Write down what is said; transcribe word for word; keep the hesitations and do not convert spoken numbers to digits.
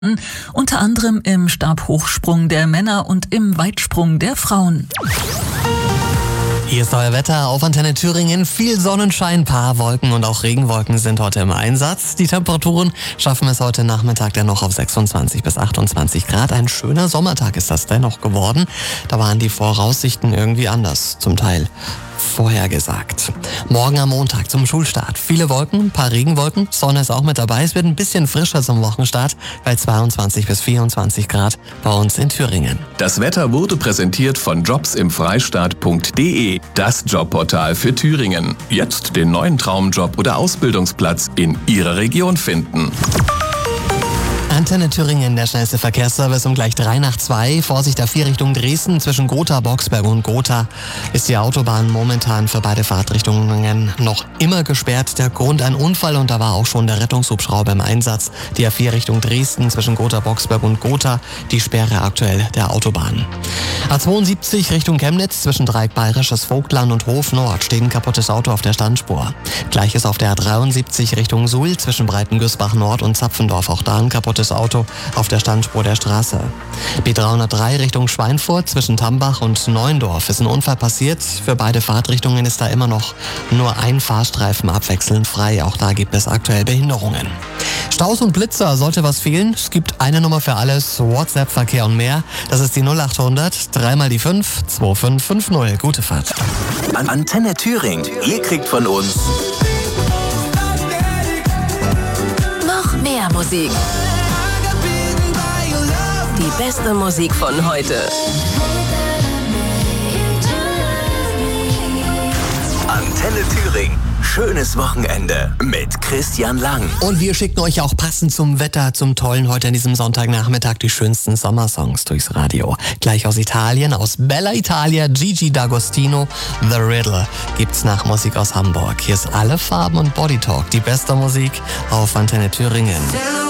Unter anderem im Stabhochsprung der Männer und im Weitsprung der Frauen. Hier ist euer Wetter auf Antenne Thüringen. Viel Sonnenschein, paar Wolken und auch Regenwolken sind heute im Einsatz. Die Temperaturen schaffen es heute Nachmittag dennoch auf sechsundzwanzig bis achtundzwanzig Grad. Ein schöner Sommertag ist das dennoch geworden. Da waren die Voraussichten irgendwie anders, zum Teil vorhergesagt. Morgen am Montag zum Schulstart. Viele Wolken, paar Regenwolken, Sonne ist auch mit dabei. Es wird ein bisschen frischer zum Wochenstart bei zweiundzwanzig bis vierundzwanzig Grad bei uns in Thüringen. Das Wetter wurde präsentiert von jobs im freistaat punkt de, das Jobportal für Thüringen. Jetzt den neuen Traumjob oder Ausbildungsplatz in Ihrer Region finden. Antenne Thüringen, der schnellste Verkehrsservice um gleich drei nach zwei. Vorsicht A vier Richtung Dresden. Zwischen Gotha, Boxberg und Gotha ist die Autobahn momentan für beide Fahrtrichtungen noch immer gesperrt. Der Grund ein Unfall und da war auch schon der Rettungshubschrauber im Einsatz. Die A vier Richtung Dresden zwischen Gotha, Boxberg und Gotha, die Sperre aktuell der Autobahn. A zweiundsiebzig Richtung Chemnitz zwischen Dreieck Bayerisches Vogtland und Hof Nord steht ein kaputtes Auto auf der Standspur. Gleiches auf der A dreiundsiebzig Richtung Suhl zwischen Breitengüßbach Nord und Zapfendorf. Auch da ein kaputtes Auto auf der Standspur der Straße. B dreihundertdrei Richtung Schweinfurt zwischen Tambach und Neuendorf ist ein Unfall passiert. Für beide Fahrtrichtungen ist da immer noch nur ein Fahrstreifen abwechselnd frei. Auch da gibt es aktuell Behinderungen. Staus und Blitzer, sollte was fehlen? Es gibt eine Nummer für alles, WhatsApp, Verkehr und mehr. Das ist die null achthundert, dreimal die fünf, zwei fünf fünf null. Gute Fahrt. An Antenne Thüringen. Ihr kriegt von uns noch mehr Musik. Die beste Musik von heute. Antenne Thüringen. Schönes Wochenende mit Christian Lang. Und wir schicken euch auch passend zum Wetter, zum Tollen heute an diesem Sonntagnachmittag die schönsten Sommersongs durchs Radio. Gleich aus Italien, aus Bella Italia, Gigi D'Agostino, The Riddle gibt's nach Musik aus Hamburg. Hier ist Alle Farben und Body Talk, die beste Musik auf Antenne Thüringen.